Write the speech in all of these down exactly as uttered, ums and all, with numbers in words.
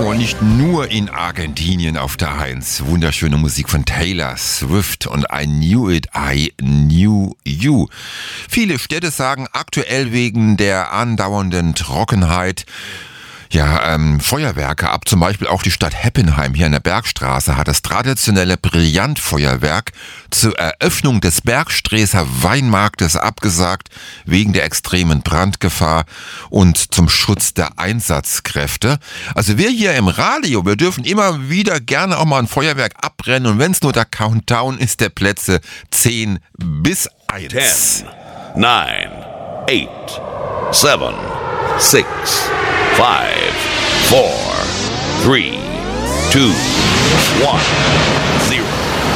und nicht nur in Argentinien auf der Eins. Wunderschöne Musik von Taylor Swift und I Knew It, I Knew You. Viele Städte sagen aktuell wegen der andauernden Trockenheit, ja, ähm, Feuerwerke ab. Zum Beispiel auch die Stadt Heppenheim hier an der Bergstraße hat das traditionelle Brillantfeuerwerk zur Eröffnung des Bergstreßer Weinmarktes abgesagt, wegen der extremen Brandgefahr und zum Schutz der Einsatzkräfte. Also wir hier im Radio, wir dürfen immer wieder gerne auch mal ein Feuerwerk abbrennen und wenn es nur der Countdown ist, der Plätze zehn bis eins. ten, nine, eight, seven, six, five, four, three, two, one, zero.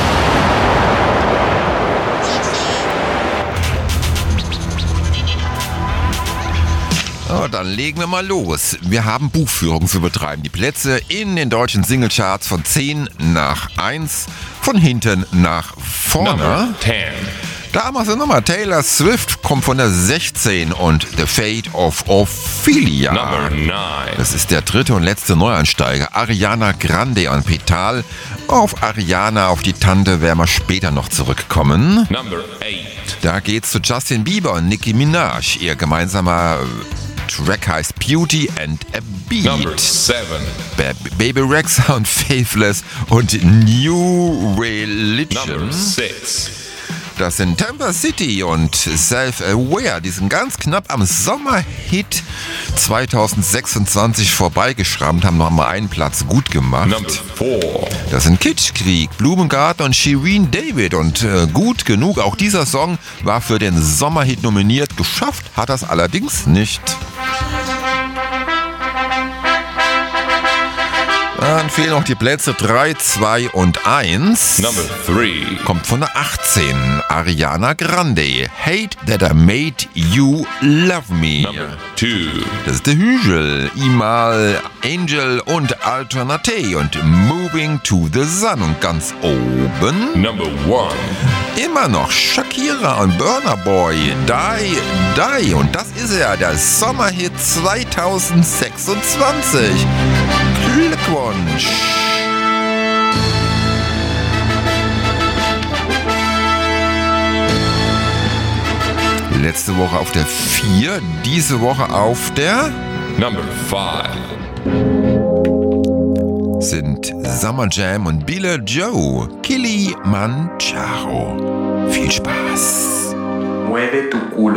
Oh, dann legen wir mal los. Wir haben Buchführung zu betreiben. Die Plätze in den deutschen Singlecharts von zehn nach eins, von hinten nach vorne. Number ten. Da haben wir sie nochmal. Taylor Swift kommt von der sechzehn und The Fate of Ophelia. Number nine. Das ist der dritte und letzte Neuansteiger. Ariana Grande an Petal. Auf Ariana, auf die Tante, werden wir später noch zurückkommen. Number eight. Da geht's zu Justin Bieber und Nicki Minaj. Ihr gemeinsamer Track heißt Beauty and a Beat. Number seven. Ba- Baby Rexha und Faithless und New Religion. Number six. Das sind Tampa City und Self-Aware. Die sind ganz knapp am Sommerhit zwanzig sechsundzwanzig vorbeigeschrammt, haben noch mal einen Platz gut gemacht. Number four. Das sind Kitschkrieg, Blumengarten und Shireen David. Und äh, gut genug, auch dieser Song war für den Sommerhit nominiert. Geschafft hat das allerdings nicht. Dann fehlen noch die Plätze drei, zwei und eins. Number three. Kommt von der achtzehn. Ariana Grande. Hate that I made you love me. Number two. Das ist der Hügel. Imal, Angel und Alternate. Und Moving to the Sun. Und ganz oben Number one. immer noch Shakira und Burna Boy. Die, Die. Und das ist er, der Sommerhit zwanzig sechsundzwanzig. Glückwunsch! Letzte Woche auf der vier, diese Woche auf der Number five. sind Summer Jam und Billie Joe. Kilimanjaro. Viel Spaß! Mueve tu culo.